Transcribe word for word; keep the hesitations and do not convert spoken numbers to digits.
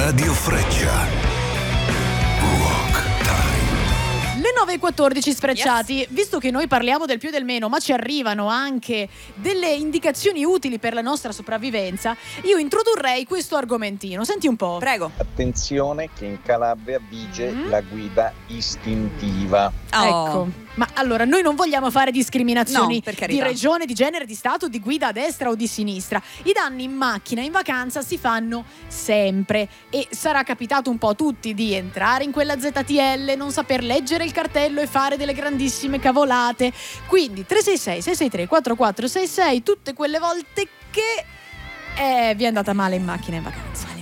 Radio Freccia. Le nove e quattordici sfrecciati, yes. Visto che noi parliamo del più e del meno, ma ci arrivano anche delle indicazioni utili per la nostra sopravvivenza, io introdurrei questo argomentino. Senti un po'. Prego. Attenzione che in Calabria vige mm. la guida istintiva. Oh. Ecco. Ma allora, noi non vogliamo fare discriminazioni no, di regione, di genere, di stato, di guida a destra o di sinistra. I danni in macchina, in vacanza si fanno sempre e sarà capitato un po' a tutti di entrare in quella Z T L, non saper leggere il cartello e fare delle grandissime cavolate. Quindi tre sei sei sei sei tre quattro quattro sei sei, tutte quelle volte che eh, vi è andata male in macchina in vacanza.